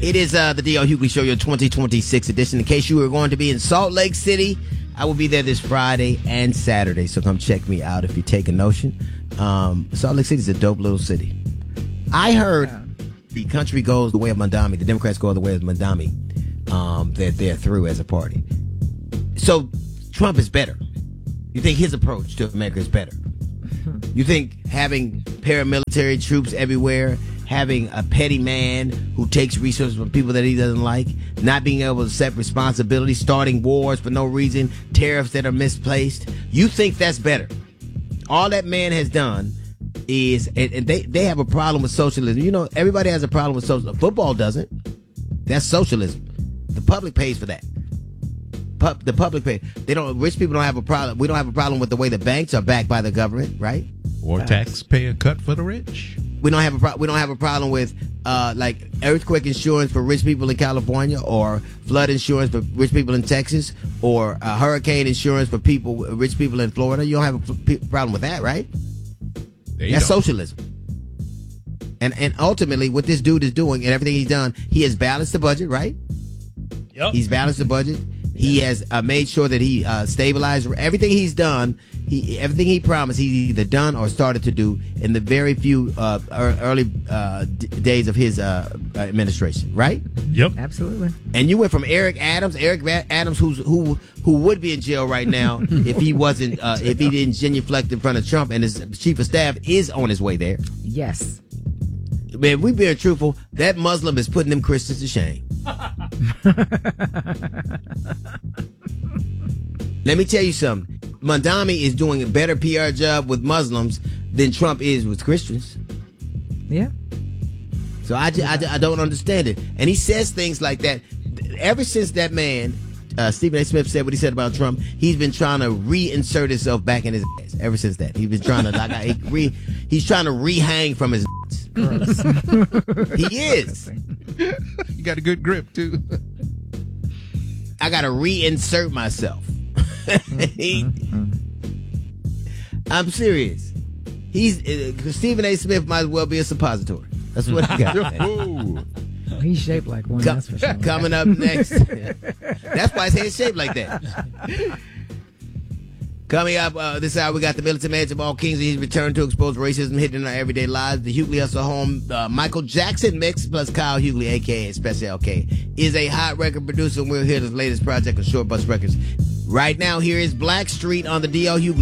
It is the D.L. Hughley Show, your 2026 edition. In case you were going to be in Salt Lake City, I will be there this Friday and Saturday, so come check me out if you take a notion. Salt Lake City is a dope little city. I heard the country goes the way of Mandami, the Democrats go the way of Mandami, that they're through as a party. So Trump is better. You think his approach to America is better? You think having paramilitary troops everywhere, having a petty man who takes resources from people that he doesn't like, not being able to set responsibility, starting wars for no reason, tariffs that are misplaced, you think that's better? All that man has done is, and they have a problem with socialism. You know, everybody has a problem with socialism. Football doesn't. That's socialism. The public pays for that. The public pay. Rich people don't have a problem. We don't have a problem with the way the banks are backed by the government, right? Or taxpayer cut for the rich. We don't have a problem with like earthquake insurance for rich people in California, or flood insurance for rich people in Texas, or hurricane insurance for rich people in Florida. You don't have a problem with that, right? That's socialism. And ultimately, what this dude is doing and everything he's done, he has balanced the budget, right? Yep. He's balanced the budget. He has made sure that he stabilized everything he's done. Everything he promised, he's either done or started to do in the very few early days of his administration, right? Yep, absolutely. And you went from Eric Adams, who would be in jail right now if he wasn't if he didn't genuflect in front of Trump, and his chief of staff is on his way there. Yes. Man, we being truthful, that Muslim is putting them Christians to shame. Let me tell you something. Mandami is doing a better PR job with Muslims than Trump is with Christians. Yeah. So I don't understand it. And he says things like that. Ever since that man, Stephen A. Smith, said what he said about Trump, he's been trying to reinsert himself back in his ass. Ever since that, he's been trying to he's trying to rehang from his ass. He is. You got a good grip too. I got to reinsert myself. I'm serious. Stephen A. Smith might as well be a suppository. That's what I got. He's shaped like one, that's for sure. Coming up next. That's why his head's shaped like that. Coming up this hour, we got the militant man Jamal Kingsley. He's returned to expose racism hidden in our everyday lives. The Hughley Hustle Home Michael Jackson mix plus Kyle Hughley, a.k.a. Special LK, is a hot record producer, and we'll hear his latest project on Short Bus Records. Right now, here is Blackstreet on the D.L. Hughley